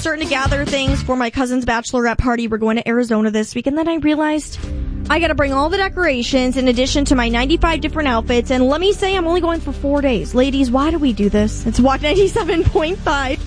starting to gather things for my cousin's bachelorette party. We're going to Arizona this week. And then I realized I got to bring all the decorations in addition to my 95 different outfits. And let me say, I'm only going for 4 days. Ladies, why do we do this? It's Walk 97.5.